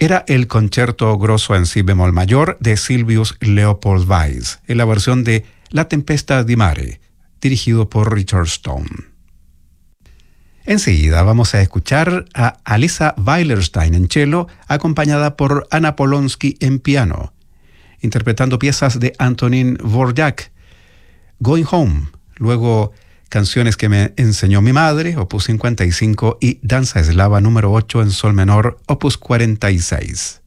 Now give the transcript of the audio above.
era el concierto grosso en si bemol mayor de Sylvius Leopold Weiss, en la versión de La Tempesta di Mare, dirigido por Richard Stone. Enseguida vamos a escuchar a Alisa Weilerstein en cello, acompañada por Anna Polonsky en piano, interpretando piezas de Antonín Dvořák, Going Home, luego Canciones que me enseñó mi madre, opus 55, y Danza eslava número 8 en sol menor, opus 46.